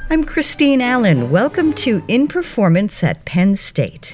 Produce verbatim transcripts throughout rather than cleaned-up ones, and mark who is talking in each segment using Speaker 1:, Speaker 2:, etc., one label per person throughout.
Speaker 1: I'm Christine Allen. Welcome to In Performance at Penn State.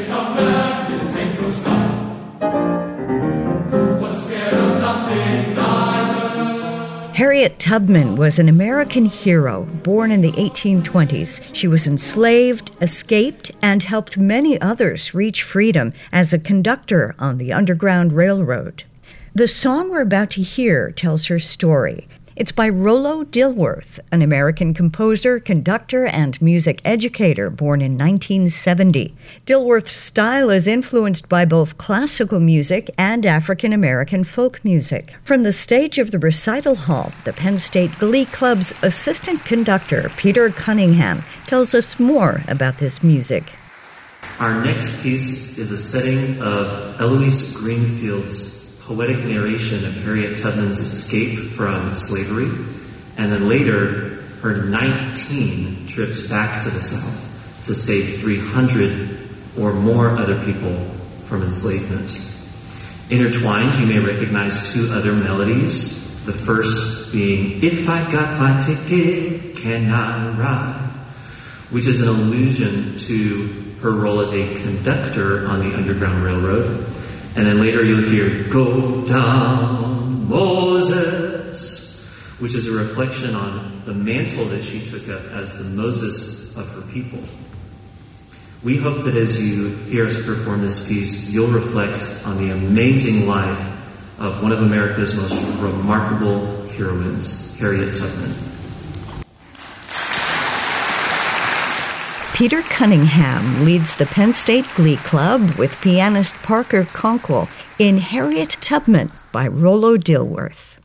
Speaker 1: Harriet Tubman was an American hero born in the eighteen twenties. She was enslaved, escaped, and helped many others reach freedom as a conductor on the Underground Railroad. The song we're about to hear tells her story. It's by Rollo Dilworth, an American composer, conductor, and music educator born in nineteen seventy. Dilworth's style is influenced by both classical music and African-American folk music. From the stage of the recital hall, the Penn State Glee Club's assistant conductor, Peter Cunningham, tells us more about this music.
Speaker 2: Our next piece is a setting of Eloise Greenfield's poetic narration of Harriet Tubman's escape from slavery, and then later her nineteen trips back to the South to save three hundred or more other people from enslavement. Intertwined, you may recognize two other melodies, the first being "If I Got My Ticket, Can I Ride?", which is an allusion to her role as a conductor on the Underground Railroad. And then later you'll hear "Go Down, Moses," which is a reflection on the mantle that she took up as the Moses of her people. We hope that as you hear us perform this piece, you'll reflect on the amazing life of one of America's most remarkable heroines, Harriet Tubman.
Speaker 1: Peter Cunningham leads the Penn State Glee Club with pianist Parker Conkle in Harriet Tubman by Rollo Dilworth.